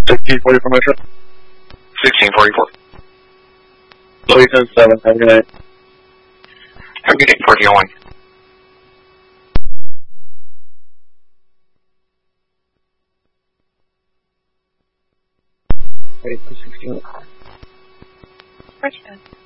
1644 Metro. 1644. Louis 7, have a good night. Have a good day, 401. Wait, 16. Where'd you go?